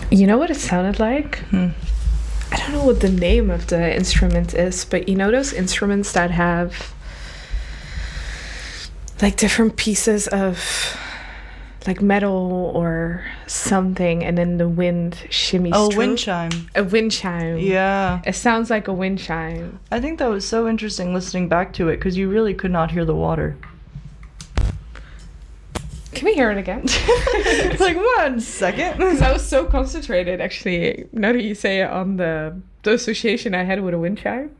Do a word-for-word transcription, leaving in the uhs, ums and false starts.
You know what it sounded like? Hmm. I don't know what the name of the instrument is, but you know those instruments that have like different pieces of like metal or something, and then the wind shimmies Oh, through? wind chime. A wind chime. Yeah. It sounds like a wind chime. I think that was so interesting listening back to it because you really could not hear the water. Can we hear it again? Like, one second. Because I was so concentrated, actually, now that you say it, on the, the association I had with a wind chime.